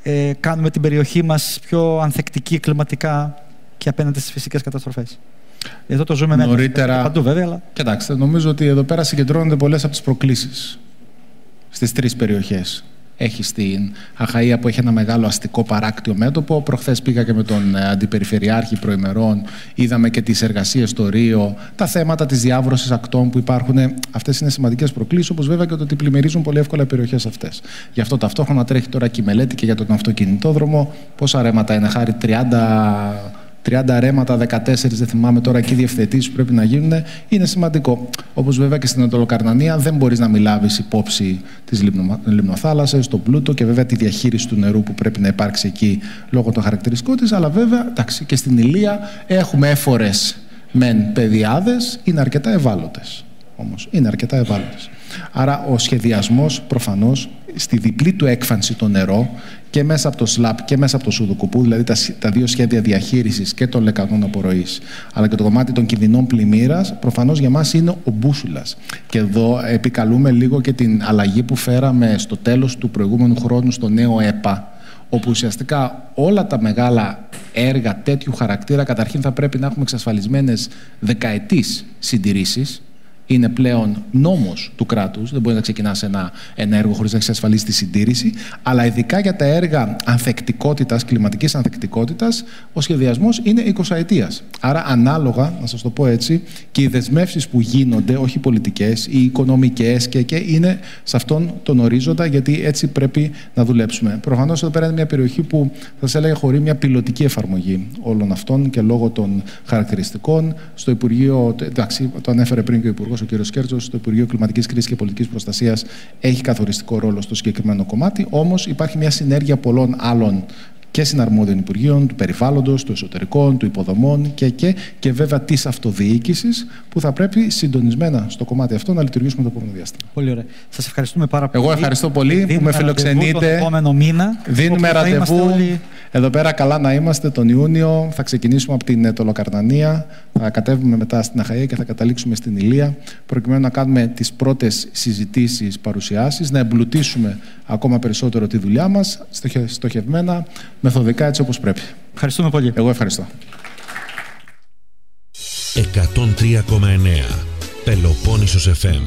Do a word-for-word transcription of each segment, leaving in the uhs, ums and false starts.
ε, κάνουμε την περιοχή μας πιο ανθεκτική κλιματικά και απέναντι στις φυσικές καταστροφές. Εδώ το ζούμε νωρίτερα. Με παντού βέβαια. Αλλά... Κοιτάξτε, νομίζω ότι εδώ πέρα συγκεντρώνονται πολλές από τις προκλήσεις στις τρεις περιοχές. Έχει στην Αχαΐα που έχει ένα μεγάλο αστικό παράκτιο μέτωπο. Προχθές πήγα και με τον Αντιπεριφερειάρχη προημερών. Είδαμε και τις εργασίες στο Ρίο, τα θέματα της διάβρωσης ακτών που υπάρχουν. Αυτές είναι σημαντικές προκλήσεις, όπως βέβαια και το ότι πλημμυρίζουν πολύ εύκολα οι περιοχές αυτές. Γι' αυτό ταυτόχρονα τρέχει τώρα και η μελέτη και για τον αυτοκινητόδρομο. Πόσα ρέματα είναι, Χάρη, τριάντα. τριάντα ρέματα, δεκατέσσερα δεν θυμάμαι τώρα, και οι διευθετήσεις που πρέπει να γίνουν, είναι σημαντικό. Όπως βέβαια και στην Ανατολοκαρνανία δεν μπορείς να μην λάβεις υπόψη τις λιμνοθάλασσες, τον πλούτο και βέβαια τη διαχείριση του νερού που πρέπει να υπάρξει εκεί λόγω των χαρακτηριστικών της. Αλλά βέβαια, εντάξει, και στην Ηλία έχουμε έφορες μεν παιδιάδες, είναι αρκετά ευάλωτες. Όμως είναι αρκετά ευάλωτες. Άρα ο σχεδιασμός προφανώς στη διπλή του έκφανση το νερό και μέσα από το ΣΛΑΠ και μέσα από το Σουδουκουπού, δηλαδή τα, τα δύο σχέδια διαχείρισης και των λεκανών απορροής, αλλά και το κομμάτι των κινδυνών πλημμύρας, προφανώς για μας είναι ο μπούσουλας. Και εδώ επικαλούμε λίγο και την αλλαγή που φέραμε στο τέλος του προηγούμενου χρόνου στο νέο ΕΠΑ, όπου ουσιαστικά όλα τα μεγάλα έργα τέτοιου χαρακτήρα καταρχήν θα πρέπει να έχουμε εξασφαλισμένες δεκαετής συντηρήσεις. Είναι πλέον νόμος του κράτους, δεν μπορεί να ξεκινάς ένα, ένα έργο χωρίς να έχεις ασφαλίσει τη συντήρηση, αλλά ειδικά για τα έργα ανθεκτικότητας, κλιματικής ανθεκτικότητας, ο σχεδιασμός είναι εικοσαετίας. Άρα ανάλογα, να σας το πω έτσι, και οι δεσμεύσεις που γίνονται, όχι πολιτικές, οι οικονομικές και, και είναι σε αυτόν τον ορίζοντα, γιατί έτσι πρέπει να δουλέψουμε. Προφανώς εδώ πέρα είναι μια περιοχή που θα σας έλεγα χωρεί μια πιλωτική εφαρμογή όλων αυτών και λόγω των χαρακτηριστικών. Στο Υπουργείο, εντάξει, το ανέφερε πριν και ο Υπουργός, ο κ. Σκέρτσος, το Υπουργείο Κλιματικής Κρίσης και Πολιτικής Προστασίας έχει καθοριστικό ρόλο στο συγκεκριμένο κομμάτι. Όμως υπάρχει μια συνέργεια πολλών άλλων και συναρμόδιων Υπουργείων, του περιβάλλοντος, του εσωτερικών, του υποδομών και, και, και βέβαια της αυτοδιοίκησης, που θα πρέπει συντονισμένα στο κομμάτι αυτό να λειτουργήσουμε το επόμενο διάστημα. Πολύ ωραία. Σας ευχαριστούμε πάρα πολύ. Εγώ ευχαριστώ πολύ Δίνουμε που με φιλοξενείτε. Τον επόμενο μήνα. Δίνουμε ραντεβού. Όλοι... Εδώ πέρα καλά να είμαστε τον Ιούνιο. Θα ξεκινήσουμε από την Τολοκαρνανία, θα κατέβουμε μετά στην Αχαΐα και θα καταλήξουμε στην Ηλία, προκειμένου να κάνουμε τις πρώτες συζητήσεις, παρουσιάσεις, να εμπλουτίσουμε ακόμα περισσότερο τη δουλειά μας, στοχευμένα, μεθοδικά, έτσι όπως πρέπει. Ευχαριστούμε πολύ. Εγώ ευχαριστώ. εκατόν τρία κόμμα εννέα Πελοπόννησος εφ εμ.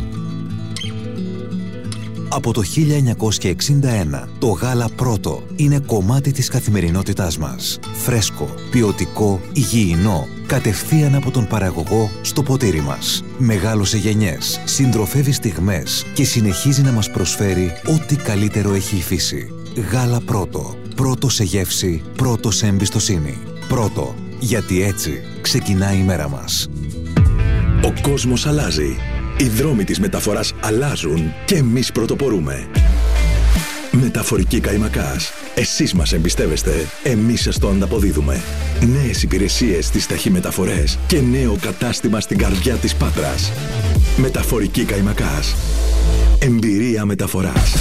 Από το χίλια εννιακόσια εξήντα ένα, το γάλα πρώτο είναι κομμάτι της καθημερινότητάς μας. Φρέσκο, ποιοτικό, υγιεινό, κατευθείαν από τον παραγωγό στο ποτήρι μας. Μεγάλωσε γενιές, συντροφεύει στιγμές και συνεχίζει να μας προσφέρει ό,τι καλύτερο έχει η φύση. Γάλα πρώτο. Πρώτο σε γεύση, πρώτο σε εμπιστοσύνη. Πρώτο, γιατί έτσι ξεκινάει η μέρα μας. Ο κόσμος αλλάζει. Οι δρόμοι της μεταφοράς αλλάζουν και εμείς πρωτοπορούμε. Μεταφορική Καϊμακάς. Εσείς μας εμπιστεύεστε, εμείς σας το ανταποδίδουμε. Νέες υπηρεσίες στις ταχυμεταφορές και νέο κατάστημα στην καρδιά της Πάτρας. Μεταφορική Καϊμακάς. Εμπειρία μεταφοράς.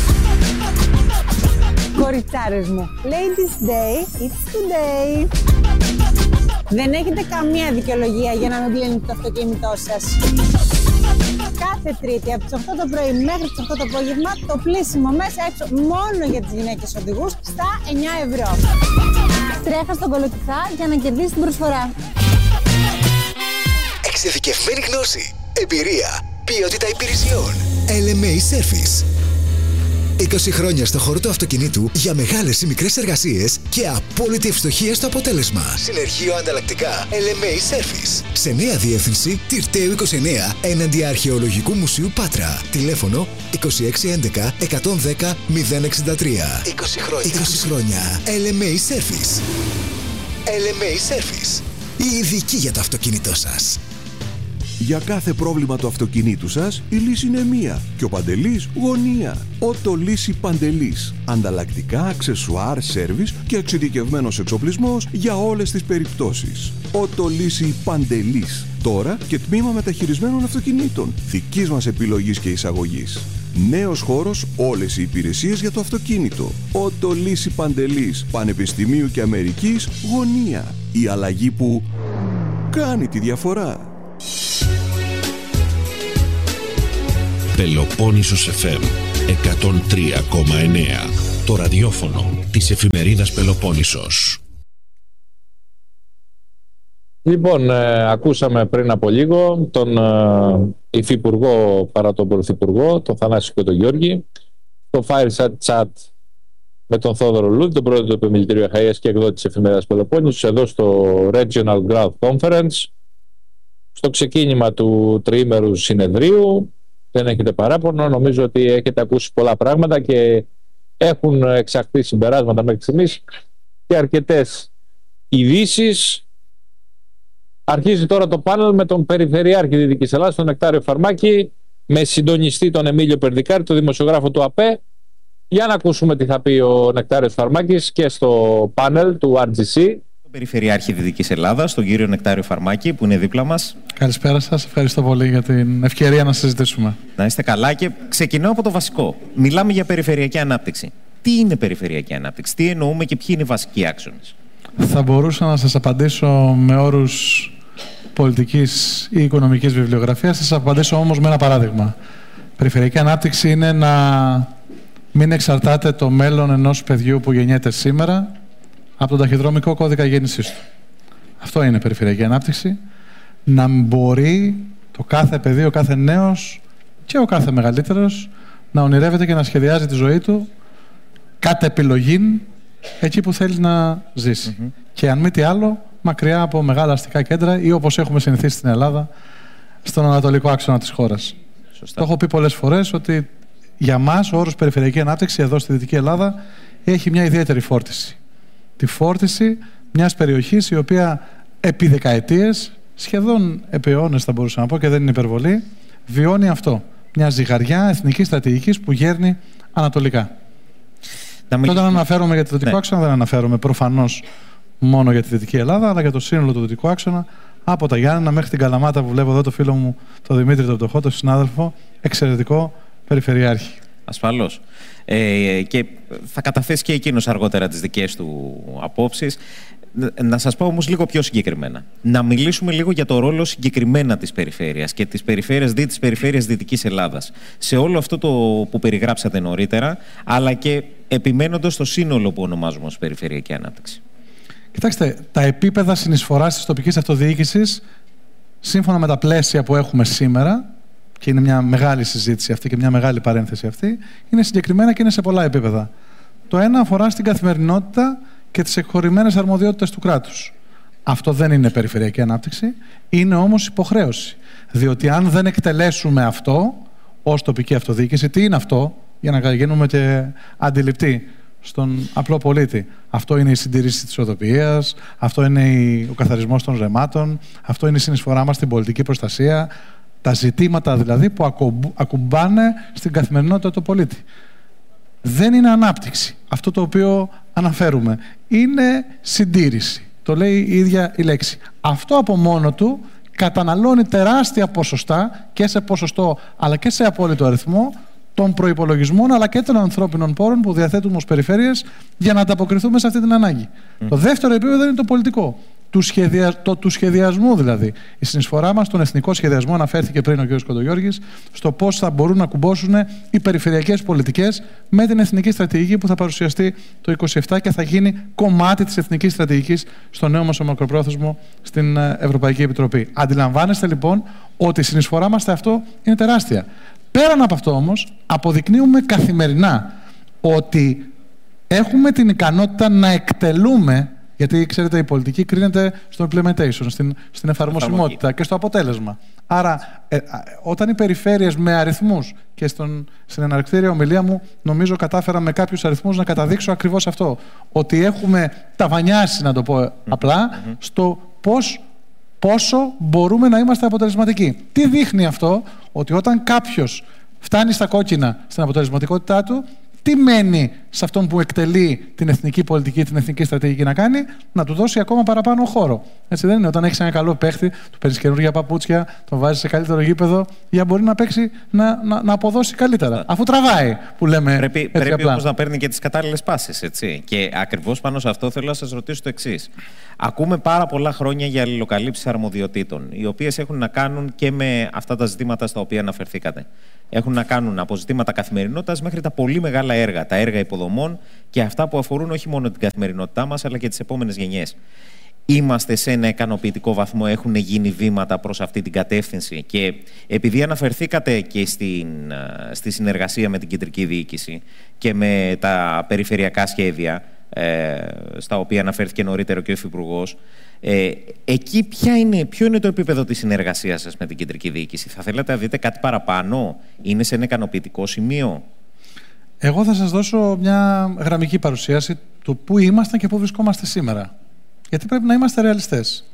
Κοριτσάρες μου, Ladies Day, it's today. Δεν έχετε καμία δικαιολογία για να μην πλύνετε το αυτοκίνητό σας. Κάθε Τρίτη από τις οκτώ το πρωί μέχρι τις οκτώ το απόγευμα το πλύσιμο μέσα έξω μόνο για τις γυναίκες οδηγούς στα εννιά ευρώ. Τρέχα στον Κολοκυθά για να κερδίσεις την προσφορά. Εξειδικευμένη γνώση, εμπειρία, ποιότητα υπηρεσιών. ελ εμ έι Service. είκοσι χρόνια στο χώρο του αυτοκινήτου για μεγάλες ή μικρές εργασίες και απόλυτη ευστοχία στο αποτέλεσμα. Συνεργείο ανταλλακτικά ελ εμ έι Service. Σε νέα διεύθυνση Τυρταίου είκοσι εννέα έναντι Αρχαιολογικού Μουσείου Πάτρα. Τηλέφωνο είκοσι έξι έντεκα εκατόν δέκα μηδέν εξήντα τρία. είκοσι χρόνια. είκοσι χρόνια. ελ εμ έι Service. ελ εμ έι Service. Η ειδική για το αυτοκίνητό σας. Για κάθε πρόβλημα του αυτοκινήτου σας, η λύση είναι μία και ο Παντελής γωνία. Ότο Λύση Παντελής. Ανταλλακτικά, αξεσουάρ, σέρβις και εξειδικευμένος εξοπλισμός για όλες τις περιπτώσεις. Ότο Λύση Παντελής. Τώρα και τμήμα μεταχειρισμένων αυτοκινήτων. Δικής μας επιλογής και εισαγωγής. Νέος χώρος, όλες οι υπηρεσίες για το αυτοκίνητο. Ότο Λύση Παντελής. Πανεπιστημίου και Αμερικής γωνία. Η αλλαγή που κάνει τη διαφορά. Πελοπόννησος εφ εμ εκατόν τρία κόμμα εννέα. Το ραδιόφωνο της εφημερίδας Πελοπόννησος. Λοιπόν, ε, ακούσαμε πριν από λίγο τον ε, υφυπουργό παρά τον πρωθυπουργό, τον Θανάση και τον Γιώργη, το Fireside Chat με τον Θόδωρο Λούδη, τον πρόεδρο του Επιμελητηρίου Αχαΐας και εκδότη της εφημερίδας Πελοπόννησος, εδώ στο Regional Growth Conference, στο ξεκίνημα του τριήμερου συνεδρίου. Δεν έχετε παράπονο, νομίζω ότι έχετε ακούσει πολλά πράγματα και έχουν εξαχθεί συμπεράσματα μέχρι στιγμής και αρκετές ειδήσεις. Αρχίζει τώρα το πάνελ με τον Περιφερειάρχη Δυτικής Ελλάδας, τον Νεκτάριο Φαρμάκη, με συντονιστή τον Εμίλιο Περδικάρη, τον δημοσιογράφο του ΑΠΕ. Για να ακούσουμε τι θα πει ο Νεκτάριος Φαρμάκης και στο πάνελ του αρ τζι σι. Τον Περιφερειάρχη Δυτικής Ελλάδας, τον κύριο Νεκτάριο Φαρμάκη, που είναι δίπλα μας. Καλησπέρα σας, ευχαριστώ πολύ για την ευκαιρία να συζητήσουμε. Να είστε καλά και ξεκινάω από το βασικό. Μιλάμε για περιφερειακή ανάπτυξη. Τι είναι περιφερειακή ανάπτυξη, τι εννοούμε και ποιοι είναι οι βασικοί άξονες? Θα μπορούσα να σας απαντήσω με όρους πολιτικής ή οικονομικής βιβλιογραφίας, θα σας απαντήσω όμως με ένα παράδειγμα. Περιφερειακή ανάπτυξη είναι να μην εξαρτάται το μέλλον ενός παιδιού που γεννιέται σήμερα από τον ταχυδρομικό κώδικα γέννησής του. Αυτό είναι περιφερειακή ανάπτυξη. Να μπορεί το κάθε παιδί, ο κάθε νέος και ο κάθε μεγαλύτερος να ονειρεύεται και να σχεδιάζει τη ζωή του κατ' επιλογή εκεί που θέλει να ζήσει. Mm-hmm. Και αν μη τι άλλο, μακριά από μεγάλα αστικά κέντρα ή, όπως έχουμε συνηθίσει στην Ελλάδα, στον ανατολικό άξονα της χώρας. Σωστά. Το έχω πει πολλές φορές ότι για μας ο όρος περιφερειακή ανάπτυξη εδώ στη Δυτική Ελλάδα έχει μια ιδιαίτερη φόρτιση. Τη φόρτιση μιας περιοχής η οποία επί δεκαετίες, σχεδόν επί αιώνες θα μπορούσα να πω και δεν είναι υπερβολή, βιώνει αυτό. Μια ζυγαριά εθνικής στρατηγικής που γέρνει ανατολικά. Και όταν αναφέρομαι για τη δυτικό ναι. άξονα, δεν αναφέρομαι προφανώς μόνο για τη Δυτική Ελλάδα, αλλά για το σύνολο του δυτικού άξονα, από τα Γιάννενα μέχρι την Καλαμάτα, που βλέπω εδώ το φίλο μου, τον Δημήτρη τον Πτωχό, τον συνάδελφο, εξαιρετικό περιφερειάρχη. Ασφαλώς. Ε, και θα καταθέσει και εκείνος αργότερα τις δικές του απόψεις. Να σας πω όμως λίγο πιο συγκεκριμένα. Να μιλήσουμε λίγο για το ρόλο συγκεκριμένα της περιφέρειας και της περιφέρειας δι, της περιφέρειας Δυτικής Ελλάδας. Σε όλο αυτό το που περιγράψατε νωρίτερα, αλλά και επιμένοντας στο σύνολο που ονομάζουμε ως περιφερειακή ανάπτυξη. Κοιτάξτε, τα επίπεδα συνεισφοράς της τοπικής αυτοδιοίκησης, σύμφωνα με τα πλαίσια που έχουμε σήμερα, και είναι μια μεγάλη συζήτηση αυτή και μια μεγάλη παρένθεση αυτή, είναι συγκεκριμένα και είναι σε πολλά επίπεδα. Το ένα αφορά στην καθημερινότητα και τις εκχωρημένες αρμοδιότητες του κράτους. Αυτό δεν είναι περιφερειακή ανάπτυξη, είναι όμως υποχρέωση. Διότι αν δεν εκτελέσουμε αυτό ως τοπική αυτοδιοίκηση, τι είναι αυτό, για να γίνουμε και αντιληπτοί στον απλό πολίτη? Αυτό είναι η συντήρηση της οδοποιίας, αυτό είναι ο καθαρισμός των ρεμάτων, αυτό είναι η συνεισφορά μας στην πολιτική προστασία, τα ζητήματα δηλαδή που ακουμπάνε στην καθημερινότητα του πολίτη. Δεν είναι ανάπτυξη αυτό το οποίο αναφέρουμε. Είναι συντήρηση. Το λέει η ίδια η λέξη. Αυτό από μόνο του καταναλώνει τεράστια ποσοστά και σε ποσοστό αλλά και σε απόλυτο αριθμό των προϋπολογισμών αλλά και των ανθρώπινων πόρων που διαθέτουμε ως περιφέρειες για να ανταποκριθούμε σε αυτή την ανάγκη. Mm. Το δεύτερο επίπεδο είναι το πολιτικό. Του, σχεδια... το, του σχεδιασμού δηλαδή. Η συνεισφορά μας στον εθνικό σχεδιασμό, αναφέρθηκε πριν ο κ. Κοντογιώργης, στο πώς θα μπορούν να κουμπώσουν οι περιφερειακές πολιτικές με την εθνική στρατηγική που θα παρουσιαστεί το είκοσι επτά και θα γίνει κομμάτι της εθνικής στρατηγικής στο νέο μας μακροπρόθεσμο στην Ευρωπαϊκή Επιτροπή. Αντιλαμβάνεστε λοιπόν ότι η συνεισφορά μας σε αυτό είναι τεράστια. Πέραν από αυτό όμως, αποδεικνύουμε καθημερινά ότι έχουμε την ικανότητα να εκτελούμε. Γιατί ξέρετε, η πολιτική κρίνεται στο implementation, στην, στην εφαρμοσιμότητα και στο αποτέλεσμα. Άρα, ε, όταν οι περιφέρειες με αριθμούς, και στον, στην εναρκτήρια ομιλία μου, νομίζω κατάφερα με κάποιους αριθμούς να καταδείξω ακριβώς αυτό. Ότι έχουμε ταβανιάσει, να το πω mm-hmm. απλά, mm-hmm. στο πώς, πόσο μπορούμε να είμαστε αποτελεσματικοί. Τι δείχνει αυτό? Ότι όταν κάποιος φτάνει στα κόκκινα στην αποτελεσματικότητά του, τι μένει σε αυτόν που εκτελεί την εθνική πολιτική, την εθνική στρατηγική να κάνει? Να του δώσει ακόμα παραπάνω χώρο. Έτσι δεν είναι? Όταν έχεις ένα καλό παίχτη, του παίρνεις καινούργια παπούτσια, τον βάζεις σε καλύτερο γήπεδο, για μπορεί να παίξει, να, να, να αποδώσει καλύτερα. Αφού τραβάει, που λέμε. Πρέπει, έτσι πρέπει απλά. όμως να παίρνει και τις κατάλληλες πάσεις. Έτσι. Και ακριβώς πάνω σε αυτό θέλω να σας ρωτήσω το εξής. Ακούμε πάρα πολλά χρόνια για αλληλοκαλύψεις αρμοδιοτήτων, οι οποίες έχουν να κάνουν και με αυτά τα ζητήματα στα οποία αναφερθήκατε. Έχουν να κάνουν από ζητήματα καθημερινότητας μέχρι τα πολύ μεγάλα έργα, τα έργα υποδομής. υποδομών και αυτά που αφορούν όχι μόνο την καθημερινότητά μας, αλλά και τις επόμενες γενιές. Είμαστε σε ένα ικανοποιητικό βαθμό, έχουν γίνει βήματα προς αυτή την κατεύθυνση και επειδή αναφερθήκατε και στην, στη συνεργασία με την κεντρική διοίκηση και με τα περιφερειακά σχέδια, ε, στα οποία αναφέρθηκε νωρίτερα και ο Υφυπουργός, ε, εκεί ποια είναι, ποιο είναι το επίπεδο της συνεργασίας σας με την κεντρική διοίκηση? Θα θέλατε να δείτε κάτι παραπάνω? Είναι σε ένα ικανοποιητικό σημείο? Εγώ θα σας δώσω μια γραμμική παρουσίαση του πού ήμασταν και πού βρισκόμαστε σήμερα. Γιατί πρέπει να είμαστε ρεαλιστές.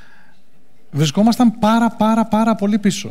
Βρισκόμασταν πάρα πάρα πάρα πολύ πίσω.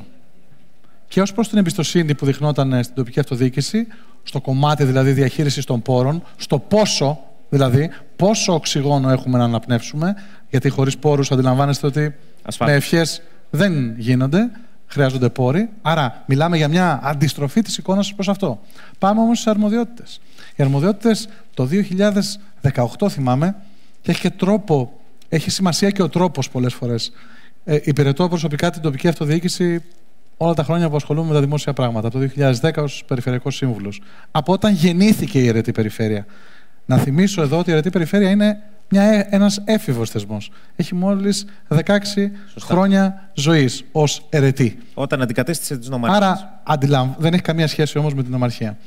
Και ως προς την εμπιστοσύνη που δειχνόταν στην τοπική αυτοδιοίκηση, στο κομμάτι δηλαδή διαχείρισης των πόρων, στο πόσο, δηλαδή πόσο οξυγόνο έχουμε να αναπνεύσουμε, γιατί χωρίς πόρους αντιλαμβάνεστε ότι Ασφάλεια. με ευχές δεν γίνονται, χρειάζονται πόροι. Άρα μιλάμε για μια αντιστροφή της εικόνας προς αυτό. Πάμε όμως στις αρμοδιότητες. Οι αρμοδιότητες το δύο χιλιάδες δεκαοκτώ θυμάμαι, και έχει και τρόπο, έχει σημασία και ο τρόπος πολλές φορές. Ε, υπηρετώ προσωπικά την τοπική αυτοδιοίκηση όλα τα χρόνια που ασχολούμαι με τα δημόσια πράγματα, από το δύο χιλιάδες δέκα ως Περιφερειακός Σύμβουλος. Από όταν γεννήθηκε η Αιρετή Περιφέρεια. Να θυμίσω εδώ ότι η Αιρετή Περιφέρεια είναι μια, ένας έφηβος θεσμός. Έχει μόλις δεκαέξι Σωστά. χρόνια ζωής ως Αιρετή. Όταν αντικατέστησε τις νομαρχίες. Άρα αντιλαμ... δεν έχει καμία σχέση όμως με την νομαρχία.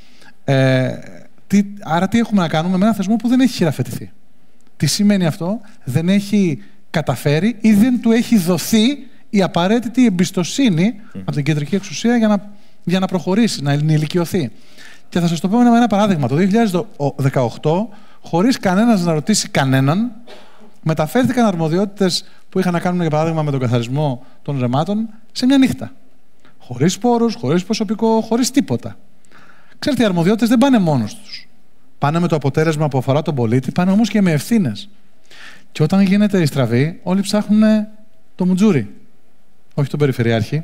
Ε, τι... Άρα τι έχουμε να κάνουμε με ένα θεσμό που δεν έχει χειραφετηθεί? Τι σημαίνει αυτό? Δεν έχει καταφέρει ή δεν του έχει δοθεί η απαραίτητη εμπιστοσύνη mm. από την κεντρική εξουσία για να, για να προχωρήσει, να ενηλικιωθεί. Και θα σας το πω με ένα παράδειγμα. Το δύο χιλιάδες δεκαοκτώ, χωρίς κανένας να ρωτήσει κανέναν, μεταφέρθηκαν αρμοδιότητες που είχαν να κάνουν, για παράδειγμα, με τον καθαρισμό των ρεμάτων σε μια νύχτα. Χωρίς πόρους, χωρίς προσωπικό, χωρίς τίποτα. Ξέρετε, οι αρμοδιότητες δεν πάνε μόνος τους. Πάνε με το αποτέλεσμα που αφορά τον πολίτη, πάνε όμως και με ευθύνες. Και όταν γίνεται η στραβή, όλοι ψάχνουν το μουτζούρι. Όχι τον περιφερειάρχη,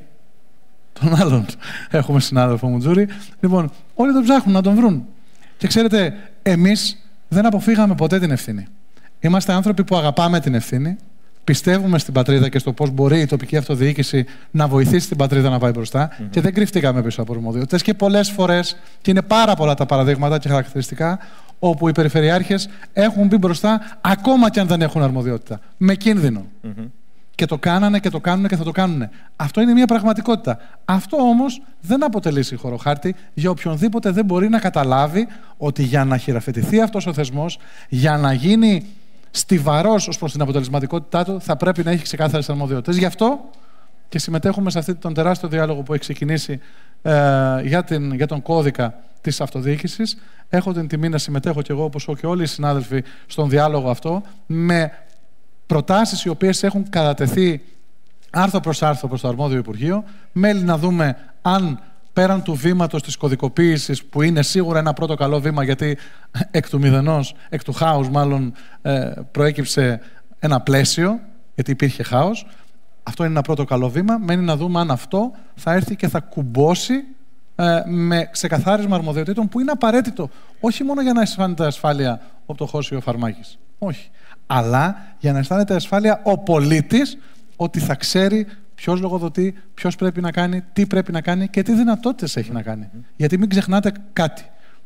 τον άλλον. Έχουμε συνάδελφο μουτζούρι. Λοιπόν, όλοι τον ψάχνουν να τον βρουν. Και ξέρετε, εμείς δεν αποφύγαμε ποτέ την ευθύνη. Είμαστε άνθρωποι που αγαπάμε την ευθύνη, πιστεύουμε στην πατρίδα και στο πώς μπορεί η τοπική αυτοδιοίκηση να βοηθήσει την πατρίδα να πάει μπροστά mm-hmm. και δεν κρυφτήκαμε πίσω από αρμοδιότητες. Και πολλές φορές, και είναι πάρα πολλά τα παραδείγματα και χαρακτηριστικά, όπου οι περιφερειάρχες έχουν μπει μπροστά ακόμα και αν δεν έχουν αρμοδιότητα. Με κίνδυνο. Mm-hmm. Και το κάνανε και το κάνουν και θα το κάνουν. Αυτό είναι μια πραγματικότητα. Αυτό όμως δεν αποτελεί συγχωροχάρτη για οποιονδήποτε δεν μπορεί να καταλάβει ότι για να χειραφετηθεί αυτός ο θεσμός, για να γίνει στιβαρός ως προς την αποτελεσματικότητά του, θα πρέπει να έχει ξεκάθαρες αρμοδιότητες. Γι' αυτό και συμμετέχουμε σε αυτόν τον τεράστιο διάλογο που έχει ξεκινήσει ε, για, την, για τον κώδικα της αυτοδιοίκησης. Έχω την τιμή να συμμετέχω κι εγώ, όπως και όλοι οι συνάδελφοι, στον διάλογο αυτό, με προτάσεις οι οποίες έχουν κατατεθεί άρθρο προς άρθρο προς το αρμόδιο Υπουργείο. Μέλη να δούμε αν πέραν του βήματος της κωδικοποίησης, που είναι σίγουρα ένα πρώτο καλό βήμα, γιατί εκ του μηδενός, εκ του χάους μάλλον, ε, προέκυψε ένα πλαίσιο, γιατί υπήρχε χάος. Αυτό είναι ένα πρώτο καλό βήμα. Μένει να δούμε αν αυτό θα έρθει και θα κουμπώσει ε, με ξεκαθάρισμα αρμοδιοτήτων, που είναι απαραίτητο όχι μόνο για να αισθάνεται ασφάλεια ο πτωχός ή ο φαρμάκης. Όχι. Αλλά για να αισθάνεται ασφάλεια ο πολίτης, ότι θα ξέρει ποιος λογοδοτεί, ποιος πρέπει να κάνει, τι πρέπει να κάνει και τι δυνατότητες έχει να κάνει. Mm-hmm. Γιατί μην ξεχνάτε κάτι.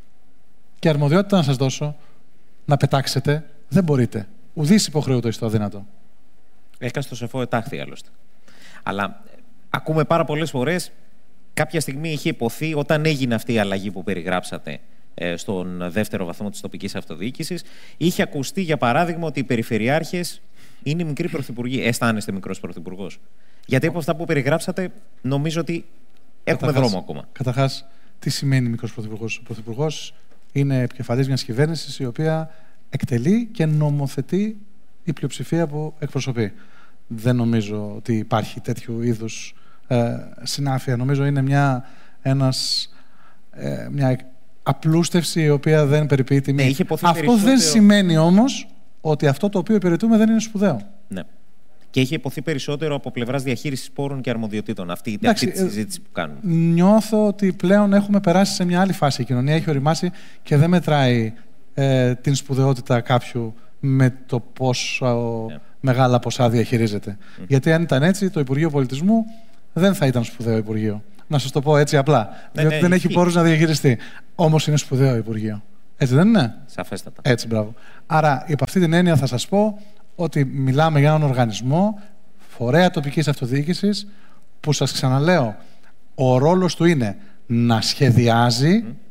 Και αρμοδιότητα να σας δώσω, να πετάξετε, δεν μπορείτε. Ουδής υποχρεούτο στο αδύνατο. Έκα στο σεφό ετάχθη άλλωστε. Αλλά ακούμε πάρα πολλές φορές, κάποια στιγμή είχε υποθεί, όταν έγινε αυτή η αλλαγή που περιγράψατε ε, στον δεύτερο βαθμό της τοπικής αυτοδιοίκησης, είχε ακουστεί για παράδειγμα ότι οι περιφερειάρχες είναι μικροί πρωθυπουργοί. Αισθάνεστε μικρός πρωθυπουργός? Γιατί από αυτά που περιγράψατε, νομίζω ότι έχουμε καταρχάς, δρόμο ακόμα. Καταρχάς, τι σημαίνει μικρός πρωθυπουργός? Ο πρωθυπουργός είναι επικεφαλής μιας κυβέρνησης η οποία εκτελεί και νομοθετεί η πλειοψηφία που εκπροσωπεί. Δεν νομίζω ότι υπάρχει τέτοιου είδους ε, συνάφεια. Νομίζω είναι μια, ένας, ε, μια απλούστευση η οποία δεν περιποιεί τιμή. Ναι, αυτό περισσότερο... δεν σημαίνει όμως ότι αυτό το οποίο υπηρετούμε δεν είναι σπουδαίο. Ναι. Και έχει υποθεί περισσότερο από πλευράς διαχείρισης πόρων και αρμοδιοτήτων αυτή, αυτή τη συζήτηση που κάνουμε. Νιώθω ότι πλέον έχουμε περάσει σε μια άλλη φάση. Η κοινωνία έχει οριμάσει και δεν μετράει ε, την σπουδαιότητα κάποιου με το πόσο yeah. μεγάλα ποσά διαχειρίζεται. Mm. Γιατί αν ήταν έτσι, το Υπουργείο Πολιτισμού δεν θα ήταν σπουδαίο Υπουργείο. Να σας το πω έτσι απλά. Ναι, διότι ναι, δεν έχει πόρους να διαχειριστεί. Όμως είναι σπουδαίο Υπουργείο. Έτσι δεν είναι? Σαφέστατα. Έτσι, μπράβο. Άρα, υπ' αυτή την έννοια θα σας πω ότι μιλάμε για έναν οργανισμό, φορέα τοπικής αυτοδιοίκησης, που σας ξαναλέω, ο ρόλος του είναι να σχεδιάζει, mm.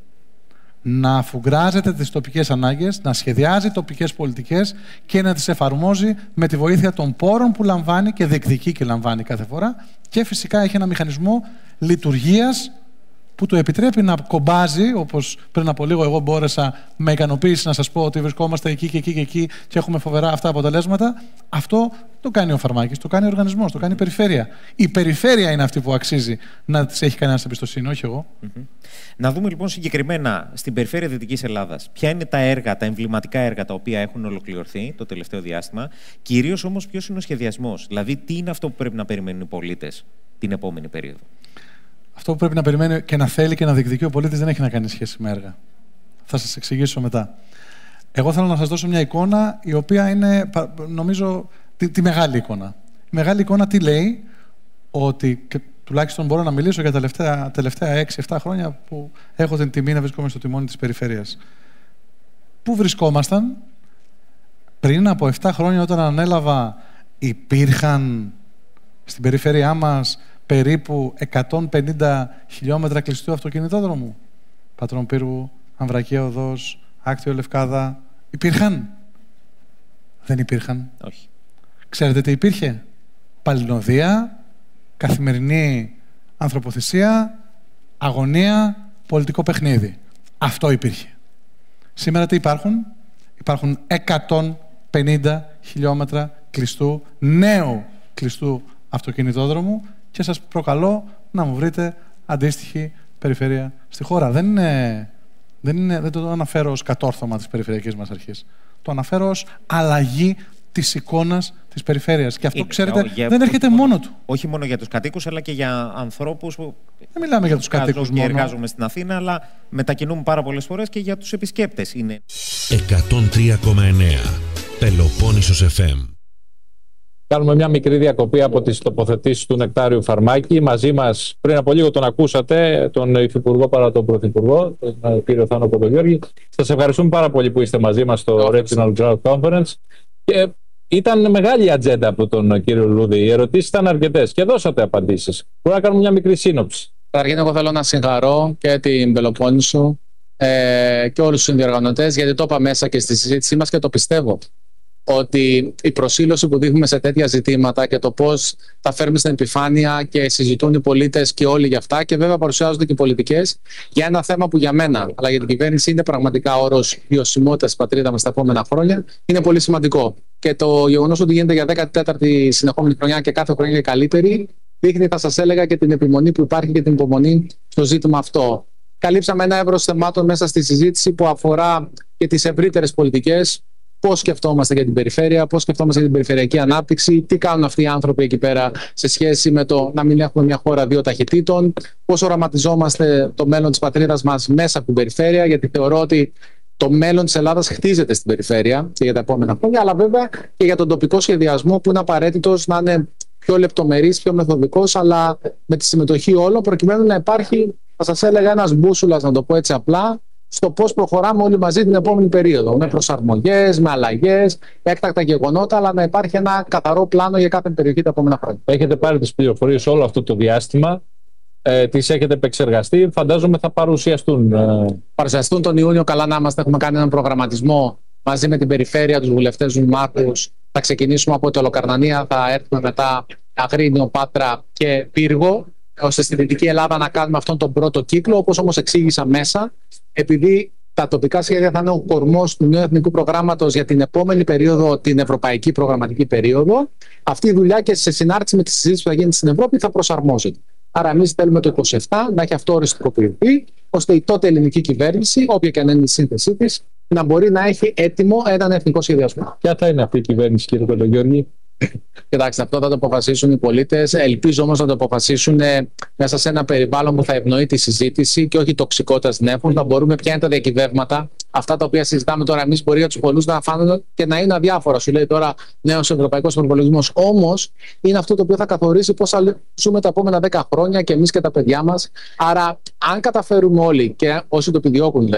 να αφουγκράζεται τις τοπικές ανάγκες, να σχεδιάζει τοπικές πολιτικές και να τις εφαρμόζει με τη βοήθεια των πόρων που λαμβάνει και διεκδικεί και λαμβάνει κάθε φορά, και φυσικά έχει ένα μηχανισμό λειτουργίας που του επιτρέπει να κομπάζει, όπως πριν από λίγο εγώ μπόρεσα με ικανοποίηση να σας πω ότι βρισκόμαστε εκεί και εκεί και εκεί και έχουμε φοβερά αυτά αποτελέσματα. Αυτό το κάνει ο Φαρμάκης, το κάνει ο οργανισμός, το κάνει η περιφέρεια. Η περιφέρεια είναι αυτή που αξίζει να της έχει κανένας εμπιστοσύνη, όχι εγώ. Mm-hmm. Να δούμε λοιπόν συγκεκριμένα στην περιφέρεια Δυτικής Ελλάδας ποια είναι τα έργα, τα εμβληματικά έργα τα οποία έχουν ολοκληρωθεί το τελευταίο διάστημα. Κυρίως όμως ποιος είναι ο σχεδιασμός, δηλαδή τι είναι αυτό που πρέπει να περιμένουν οι πολίτες την επόμενη περίοδο. Αυτό που πρέπει να περιμένει και να θέλει και να διεκδικεί ο πολίτης δεν έχει να κάνει σχέση με έργα. Θα σας εξηγήσω μετά. Εγώ θέλω να σας δώσω μια εικόνα η οποία είναι, νομίζω, τη, τη μεγάλη εικόνα. Η μεγάλη εικόνα τι λέει? Ότι, και τουλάχιστον μπορώ να μιλήσω για τα τελευταία, τελευταία έξι εφτά χρόνια που έχω την τιμή να βρισκόμαι στο τιμόνι της περιφέρειας. Πού βρισκόμασταν πριν από εφτά χρόνια όταν ανέλαβα? Υπήρχαν στην περιφέρειά μας περίπου εκατόν πενήντα χιλιόμετρα κλειστού αυτοκινητόδρομου. Πατρών Πύργου, Αμβρακία Οδός, Άκτιο Λευκάδα. Υπήρχαν? Δεν υπήρχαν. Όχι. Ξέρετε τι υπήρχε? Παλινοδία, καθημερινή ανθρωποθυσία, αγωνία, πολιτικό παιχνίδι. Αυτό υπήρχε. Σήμερα τι υπάρχουν? Υπάρχουν εκατόν πενήντα χιλιόμετρα κλειστού, νέου κλειστού αυτοκινητόδρομου, και σας προκαλώ να μου βρείτε αντίστοιχη περιφέρεια στη χώρα. Δεν, είναι, δεν, είναι, δεν το αναφέρω ως κατόρθωμα της περιφερειακής μας αρχής. Το αναφέρω ως αλλαγή της εικόνας της περιφέρειας. Και αυτό, είναι, ξέρετε, για, δεν έρχεται μόνο, μόνο του. Όχι μόνο για τους κατοίκους, αλλά και για ανθρώπους που δεν μιλάμε για τους κατοίκους μόνο. Και εργάζομαι στην Αθήνα, αλλά μετακινούμε πάρα πολλές φορές και για τους επισκέπτες. Είναι εκατόν τρία κόμμα εννέα Πελοπόννησος εφ εμ. Κάνουμε μια μικρή διακοπή από τις τοποθετήσεις του Νεκτάριου Φαρμάκη. Μαζί μας πριν από λίγο τον ακούσατε, τον Υφυπουργό παρά τον Πρωθυπουργό, τον κύριο Θάνο Πρωτογιώργη. Σας ευχαριστούμε πάρα πολύ που είστε μαζί μας στο Regional Drought Conference. Και ήταν μεγάλη η ατζέντα από τον κύριο Λουδί. Οι ερωτήσεις ήταν αρκετές και δώσατε απαντήσεις. Μπορούμε να κάνουμε μια μικρή σύνοψη. Καταρχήν, εγώ θέλω να συγχαρώ και την Πελοπόννησο ε, και όλους τους συνδιοργανωτές, γιατί το είπα μέσα και στη συζήτησή μας και το πιστεύω. Ότι η προσήλωση που δείχνουμε σε τέτοια ζητήματα και το πώς τα φέρνουμε στην επιφάνεια και συζητούν οι πολίτες και όλοι για αυτά, και βέβαια παρουσιάζονται και οι πολιτικές για ένα θέμα που για μένα, αλλά για την κυβέρνηση, είναι πραγματικά όρος βιωσιμότητας της πατρίδας μας τα επόμενα χρόνια, είναι πολύ σημαντικό. Και το γεγονός ότι γίνεται για δέκατη τέταρτη συνεχόμενη χρονιά και κάθε χρονιά καλύτερη, δείχνει, θα σας έλεγα, και την επιμονή που υπάρχει και την υπομονή στο ζήτημα αυτό. Καλύψαμε ένα εύρος θεμάτων μέσα στη συζήτηση που αφορά και τις ευρύτερες πολιτικές. Πώς σκεφτόμαστε για την περιφέρεια, πώς σκεφτόμαστε για την περιφερειακή ανάπτυξη, τι κάνουν αυτοί οι άνθρωποι εκεί πέρα σε σχέση με το να μην έχουμε μια χώρα δύο ταχυτήτων, πώς οραματιζόμαστε το μέλλον της πατρίδας μας μέσα από την περιφέρεια, γιατί θεωρώ ότι το μέλλον της Ελλάδας χτίζεται στην περιφέρεια και για τα επόμενα χρόνια, αλλά βέβαια και για τον τοπικό σχεδιασμό που είναι απαραίτητος να είναι πιο λεπτομερής, πιο μεθοδικός, αλλά με τη συμμετοχή όλων, προκειμένου να υπάρχει, θα σας έλεγα, ένας μπούσουλας, να το πω έτσι απλά, στο πώς προχωράμε όλοι μαζί την επόμενη περίοδο. Με προσαρμογές, με αλλαγές, έκτακτα γεγονότα, αλλά να υπάρχει ένα καθαρό πλάνο για κάθε περιοχή τα επόμενα χρόνια. Έχετε πάρει τις πληροφορίες όλο αυτό το διάστημα, ε, τις έχετε επεξεργαστεί, φαντάζομαι θα παρουσιαστούν. Ε... Παρουσιαστούν τον Ιούνιο, καλά να είμαστε. Έχουμε κάνει έναν προγραμματισμό μαζί με την περιφέρεια, τους βουλευτές, τους δημάρχους. Θα ξεκινήσουμε από τη Ολοκαρνανία, θα έρθουμε μετά Αγρίνιο, Πάτρα και Πύργο, ώστε στη Δυτική Ελλάδα να κάνουμε αυτόν τον πρώτο κύκλο. Όπως όμως εξήγησα μέσα, επειδή τα τοπικά σχέδια θα είναι ο κορμός του νέου εθνικού προγράμματος για την επόμενη περίοδο, την ευρωπαϊκή προγραμματική περίοδο, αυτή η δουλειά και σε συνάρτηση με τη συζήτηση που θα γίνει στην Ευρώπη θα προσαρμόζεται. Άρα, εμείς θέλουμε το είκοσι επτά να έχει αυτό οριστικοποιηθεί, ώστε η τότε ελληνική κυβέρνηση, όποια και αν είναι η σύνθεσή της, να μπορεί να έχει έτοιμο έναν εθνικό σχεδιασμό. Ποια θα είναι αυτή η κυβέρνηση, κύριε Πρωτογιώργη? Κοιτάξτε, αυτό θα το αποφασίσουν οι πολίτες. Ελπίζω όμως να το αποφασίσουν μέσα σε ένα περιβάλλον που θα ευνοεί τη συζήτηση και όχι τοξικότητας νέφων. Θα μπορούμε, ποια είναι τα διακυβεύματα, αυτά τα οποία συζητάμε τώρα εμείς, μπορεί για τους πολλούς να φάνουν και να είναι αδιάφορα. Σου λέει τώρα νέος ευρωπαϊκός προπολογισμός. Όμως είναι αυτό το οποίο θα καθορίσει πώς θα ζούμε τα επόμενα δέκα χρόνια και εμείς και τα παιδιά μας. Άρα, αν καταφέρουμε όλοι, και όσοι το επιδιώκουν βέβαια,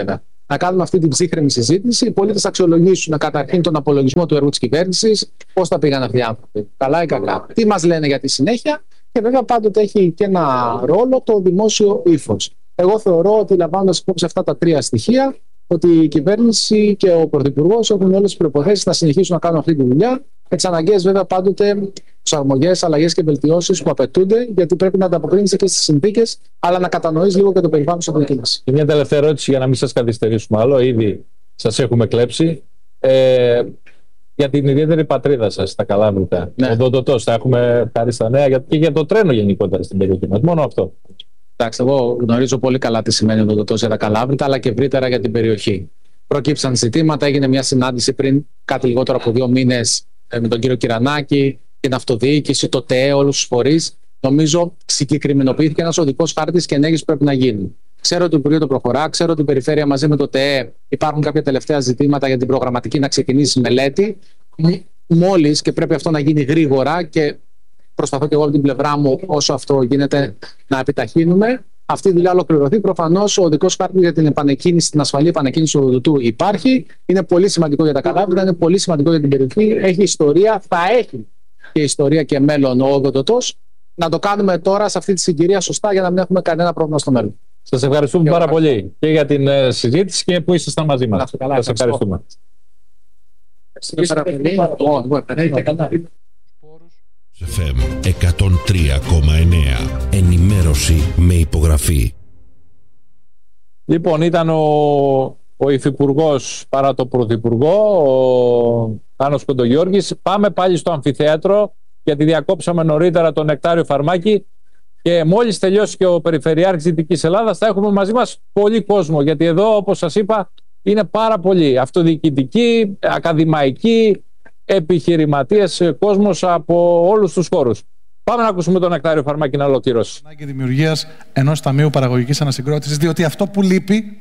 να κάνουμε αυτή την ψύχρεμη συζήτηση. Οι πολίτες θα αξιολογήσουν καταρχήν τον απολογισμό του έργου της κυβέρνησης, πώς θα πήγαν αυτοί οι άνθρωποι, καλά ή κακά. Τι μας λένε για τη συνέχεια, και βέβαια πάντοτε έχει και ένα ρόλο το δημόσιο ύφος. Εγώ θεωρώ ότι, λαμβάνοντας υπόψη αυτά τα τρία στοιχεία, ότι η κυβέρνηση και ο Πρωθυπουργός έχουν όλες τις προϋποθέσεις να συνεχίσουν να κάνουν αυτή τη δουλειά. Με τις αναγκαίες, βέβαια, πάντοτε προσαρμογές, αλλαγές και βελτιώσεις που απαιτούνται, γιατί πρέπει να ανταποκρίνεσαι και στις συνθήκες, αλλά να κατανοείς λίγο και το περιβάλλον στην κίνηση. Και μια τελευταία ερώτηση για να μην σας καθυστερήσουμε άλλο. Ήδη σας έχουμε κλέψει. Ε, για την ιδιαίτερη πατρίδα σας, τα Καλάβρητα. Ναι. Ο Δοντοτός, θα έχουμε πάρει στα νέα και για το τρένο γενικότερα στην περιοχή μας. Μόνο αυτό. Εντάξει, εγώ γνωρίζω πολύ καλά τι σημαίνει ο Δοντοτός για τα Καλάβρητα, αλλά και ευρύτερα για την περιοχή. Προκύψαν ζητήματα, έγινε μια συνάντηση πριν κάτι λιγότερο από δύο μήνες με τον κύριο Κυρανάκη, την αυτοδιοίκηση, το ΤΕΕ, όλους τους φορείς. Νομίζω συγκεκριμενοποιήθηκε ένας οδικός χάρτης και ενέργειες που πρέπει να γίνουν. Ξέρω ότι το Υπουργείο το προχωρά, ξέρω ότι η Περιφέρεια μαζί με το ΤΕΕ υπάρχουν κάποια τελευταία ζητήματα για την προγραμματική να ξεκινήσει η μελέτη. Μόλις, και πρέπει αυτό να γίνει γρήγορα, και προσπαθώ και εγώ από την πλευρά μου όσο αυτό γίνεται να επιταχύνουμε. Αυτή η δουλειά ολοκληρωθεί. Προφανώς ο οδικός χάρτης για την επανεκκίνηση, την ασφαλή επανεκκίνηση του οδοτού υπάρχει. Είναι πολύ σημαντικό για τα Καλάβρητα, είναι πολύ σημαντικό για την περιοχή. Έχει ιστορία, θα έχει και ιστορία και μέλλον ο οδοτός. Να το κάνουμε τώρα σε αυτή τη συγκυρία σωστά για να μην έχουμε κανένα πρόβλημα στο μέλλον. Σας ευχαριστούμε πάρα πολύ και για την uh, συζήτηση και που ήσασταν μαζί μας. Σας ευχαριστούμε. εφ εμ εκατόν τρία κόμμα εννέα. Ενημέρωση με υπογραφή. Λοιπόν, ήταν ο, ο Υφυπουργός παρά το Πρωθυπουργό, ο Πάνος Κοντογιώργης. Πάμε πάλι στο αμφιθέατρο, γιατί διακόψαμε νωρίτερα τον Νεκτάριο Φαρμάκη και μόλις τελειώσει και ο Περιφερειάρχης Δυτικής Ελλάδας θα έχουμε μαζί μας πολύ κόσμο, γιατί εδώ, όπως σας είπα, είναι πάρα πολλοί αυτοδιοικητικοί, ακαδημαϊκοί, επιχειρηματίες, κόσμος από όλους τους χώρους. Πάμε να ακούσουμε τον Νεκτάριο Φαρμάκη να ολοκληρώσει. Ανάγκη δημιουργίας ενός Ταμείου Παραγωγικής Ανασυγκρότησης, διότι αυτό που λείπει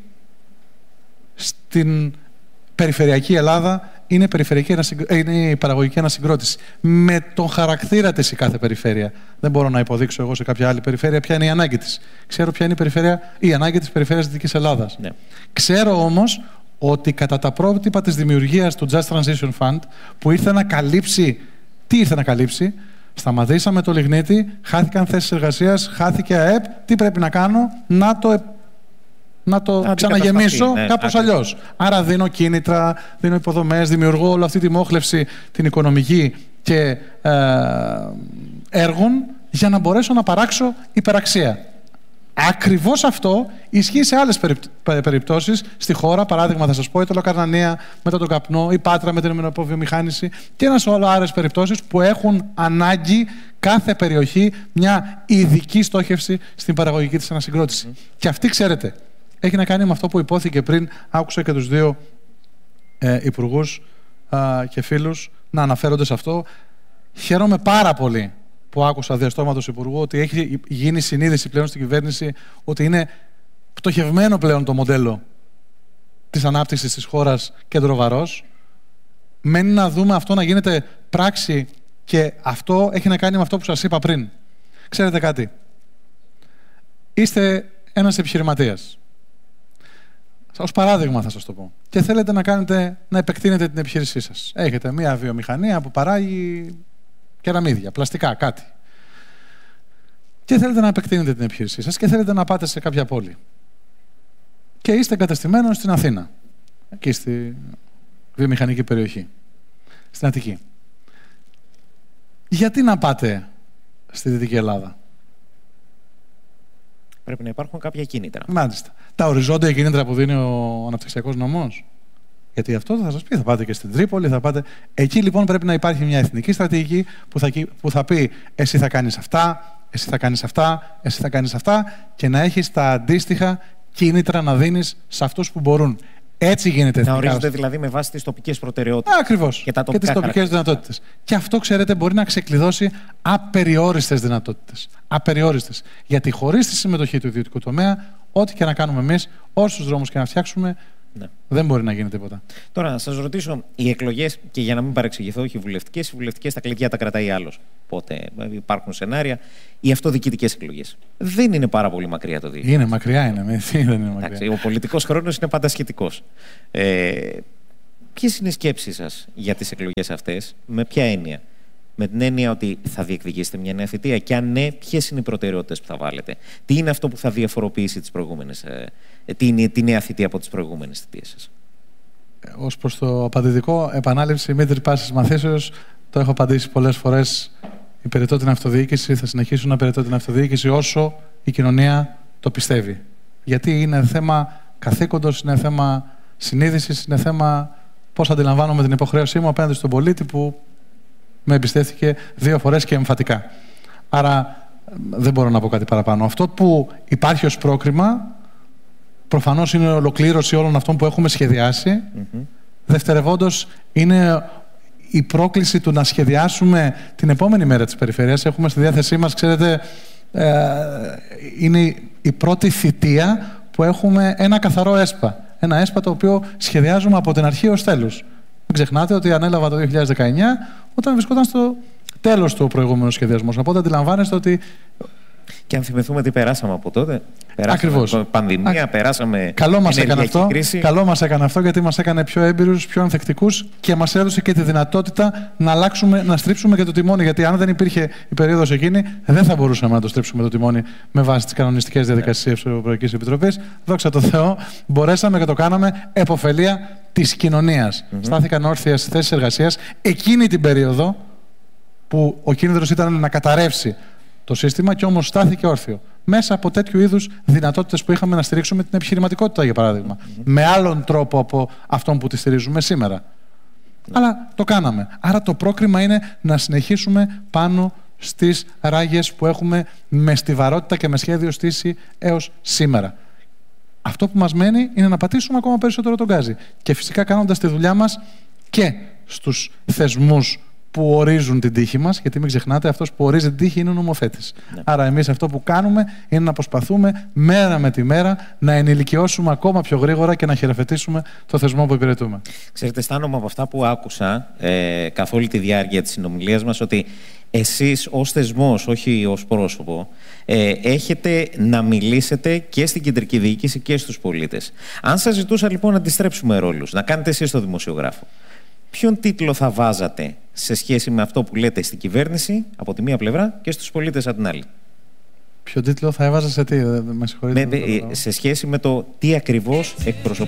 στην περιφερειακή Ελλάδα είναι, περιφερειακή ανασυγκ... είναι η παραγωγική ανασυγκρότηση. Με τον χαρακτήρα της η κάθε περιφέρεια. Δεν μπορώ να υποδείξω εγώ σε κάποια άλλη περιφέρεια ποια είναι η ανάγκη της. Ξέρω ποια είναι η, περιφέρεια... η ανάγκη της περιφέρειας Δυτικής Ελλάδας. Ναι. Ξέρω όμως ότι κατά τα πρότυπα της δημιουργίας του Just Transition Fund, που ήρθε να καλύψει, τι ήρθε να καλύψει, σταματήσαμε το λιγνίτη, χάθηκαν θέσεις εργασίας, χάθηκε ΑΕΠ, τι πρέπει να κάνω, να το, να το ξαναγεμίσω ναι, κάπως αλλιώς. Άρα δίνω κίνητρα, δίνω υποδομές, δημιουργώ όλη αυτή τη μόχλευση την οικονομική και ε, έργων για να μπορέσω να παράξω υπεραξία. Ακριβώς αυτό ισχύει σε άλλες περιπτώσεις στη χώρα. Παράδειγμα, θα σας πω, η Τελοκαρνανία μετά τον καπνό, η Πάτρα με την ημινοποβιομηχάνηση και ένα σωρό άλλες περιπτώσεις που έχουν ανάγκη κάθε περιοχή μια ειδική στόχευση στην παραγωγική της ανασυγκρότηση. Mm. Και αυτή, ξέρετε, έχει να κάνει με αυτό που υπόθηκε πριν. Άκουσα και τους δύο ε, υπουργούς ε, και φίλους να αναφέρονται σε αυτό. Χαίρομαι πάρα πολύ που άκουσα διαστόματος Υπουργού ότι έχει γίνει συνείδηση πλέον στην κυβέρνηση ότι είναι πτωχευμένο πλέον το μοντέλο της ανάπτυξης της χώρας κεντροβαρός. Μένει να δούμε αυτό να γίνεται πράξη και αυτό έχει να κάνει με αυτό που σας είπα πριν. Ξέρετε κάτι, είστε ένας επιχειρηματίας. Ως παράδειγμα θα σας το πω. Και θέλετε να, κάνετε, να επεκτείνετε την επιχείρησή σας. Έχετε μια βιομηχανία που παράγει κεραμίδια, πλαστικά, κάτι. Και θέλετε να επεκτείνετε την επιχείρησή σας και θέλετε να πάτε σε κάποια πόλη. Και είστε εγκατεστημένος στην Αθήνα, εκεί στη βιομηχανική περιοχή, στην Αττική. Γιατί να πάτε στη Δυτική Ελλάδα? Πρέπει να υπάρχουν κάποια κίνητρα. Μάλιστα. Τα οριζόντια κίνητρα που δίνει ο αναπτυξιακός νόμος. Γιατί αυτό θα σας πει, θα πάτε και στην Τρίπολη, θα πάτε... Εκεί λοιπόν πρέπει να υπάρχει μια εθνική στρατηγική που θα, που θα πει εσύ θα κάνεις αυτά, εσύ θα κάνεις αυτά, εσύ θα κάνεις αυτά και να έχεις τα αντίστοιχα κίνητρα να δίνεις σε αυτούς που μπορούν. Έτσι γίνεται. Να ορίζονται δηλαδή με βάση τις τοπικές προτεραιότητες. Ακριβώς. Και, και τις τοπικές δυνατότητες. Και αυτό, ξέρετε, μπορεί να ξεκλειδώσει απεριόριστες δυνατότητες. Απεριόριστες. Γιατί χωρίς τη συμμετοχή του ιδιωτικού τομέα, ό,τι και να κάνουμε εμείς, όσους δρόμους και να φτιάξουμε, Ναι. Δεν μπορεί να γίνει τίποτα. Τώρα, να σας ρωτήσω, οι εκλογές, και για να μην παρεξηγηθώ, όχι οι βουλευτικές, οι βουλευτικές τα κλειδιά τα κρατάει άλλος. Οπότε υπάρχουν σενάρια. Οι αυτοδιοικητικές εκλογές. Δεν είναι πάρα πολύ μακριά το δύο χιλιάδες. Είναι μακριά, είναι. Δεν είναι μακριά. Εντάξει, ο πολιτικός χρόνος είναι πάντα σχετικός. Ε, ποιες είναι οι σκέψεις σας για τις εκλογές αυτές, με ποια έννοια? Με την έννοια ότι θα διεκδικήσετε μια νέα θητεία, και αν ναι, ποιες είναι οι προτεραιότητες που θα βάλετε? Τι είναι αυτό που θα διαφοροποιήσει τις προηγούμενες, ε, τη, τη νέα θητεία από τις προηγούμενες θητείες σας? Ως προς το απαντητικό, επανάληψη μη τρυπάσης μαθήσεως, το έχω απαντήσει πολλές φορές. Υπηρετώ την αυτοδιοίκηση, θα συνεχίσω να υπηρετώ την αυτοδιοίκηση όσο η κοινωνία το πιστεύει. Γιατί είναι θέμα καθήκοντος, είναι θέμα συνείδησης, είναι θέμα πώς αντιλαμβάνομαι την υποχρέωσή μου απέναντι στον πολίτη που με εμπιστεύτηκε δύο φορές και εμφατικά. Άρα δεν μπορώ να πω κάτι παραπάνω. Αυτό που υπάρχει ως πρόκριμα προφανώς είναι η ολοκλήρωση όλων αυτών που έχουμε σχεδιάσει. Mm-hmm. Δευτερευόντως είναι η πρόκληση του να σχεδιάσουμε την επόμενη μέρα της περιφέρειας. Έχουμε στη διάθεσή μας, ξέρετε, ε, είναι η πρώτη θητεία που έχουμε ένα καθαρό ΕΣΠΑ. Ένα ΕΣΠΑ το οποίο σχεδιάζουμε από την αρχή ως τέλος. Μην ξεχνάτε ότι ανέλαβα το δύο χιλιάδες δεκαεννιά όταν βρισκόταν στο τέλος του προηγούμενου σχεδιασμού. Οπότε αντιλαμβάνεστε ότι. Και αν θυμηθούμε τι περάσαμε από τότε. Περάσαμε Ακριβώς. Πανδημία, Α... περάσαμε. Καλό μας έκανε αυτό. Κρίση. Καλό μας έκανε αυτό, γιατί μας έκανε πιο έμπειρους, πιο ανθεκτικούς και μας έδωσε και τη δυνατότητα να αλλάξουμε, να στρίψουμε και το τιμόνι. Γιατί αν δεν υπήρχε η περίοδος εκείνη, δεν θα μπορούσαμε να το στρίψουμε το τιμόνι με βάση τις κανονιστικές διαδικασίες της Ευρωπαϊκής Επιτροπής. Δόξα τω Θεώ, μπορέσαμε και το κάναμε επωφελία της κοινωνίας. Mm-hmm. Στάθηκαν όρθιες θέσεις εργασίας εκείνη την περίοδο που ο κίνδυνος ήταν να καταρρεύσει το σύστημα, και όμως στάθηκε όρθιο. Μέσα από τέτοιου είδους δυνατότητες που είχαμε να στηρίξουμε την επιχειρηματικότητα, για παράδειγμα. Mm-hmm. Με άλλον τρόπο από αυτόν που τη στηρίζουμε σήμερα. Mm-hmm. Αλλά το κάναμε. Άρα το πρόκριμα είναι να συνεχίσουμε πάνω στις ράγες που έχουμε με στιβαρότητα και με σχέδιο στήσει έως σήμερα. Αυτό που μας μένει είναι να πατήσουμε ακόμα περισσότερο τον γκάζι. Και φυσικά κάνοντας τη δουλειά μας και στους θεσμούς που ορίζουν την τύχη μας, γιατί μην ξεχνάτε, αυτός που ορίζει την τύχη είναι ο νομοθέτης. Ναι. Άρα εμείς αυτό που κάνουμε είναι να προσπαθούμε μέρα με τη μέρα να ενηλικιώσουμε ακόμα πιο γρήγορα και να χειραφετήσουμε το θεσμό που υπηρετούμε. Ξέρετε, αισθάνομαι από αυτά που άκουσα ε, καθ' όλη τη διάρκεια της συνομιλίας μας ότι εσείς ως θεσμός, όχι ως πρόσωπο, ε, έχετε να μιλήσετε και στην κεντρική διοίκηση και στους πολίτες. Αν σας ζητούσα λοιπόν να αντιστρέψουμε ρόλους, να κάνετε εσείς το δημοσιογράφο, ποιον τίτλο θα βάζατε σε σχέση με αυτό που λέτε στην κυβέρνηση από τη μία πλευρά και στους πολίτες από την άλλη? Ποιον τίτλο θα έβαζα σε τι, με συγχωρείτε? Με, σε σχέση με το τι ακριβώς εκπροσωπεί